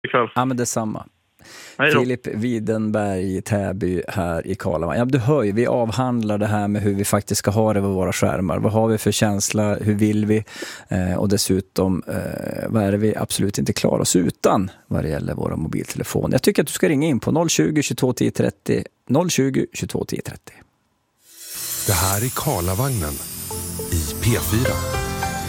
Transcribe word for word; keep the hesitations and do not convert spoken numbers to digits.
ikväll. Ja, men detsamma. Hej då. Filip Widenberg, Täby här i Karlshamn. Ja, du hör ju, vi avhandlar det här med hur vi faktiskt ska ha det över våra skärmar. Vad har vi för känsla? Hur vill vi? Eh, och dessutom, eh, vad är det vi absolut inte klarar oss utan vad det gäller våra mobiltelefoner? Jag tycker att du ska ringa in på noll tjugo, tjugotvå, tio trettio. noll tjugo, tjugotvå, tio trettio. Det här är Karlavagnen i P fyra.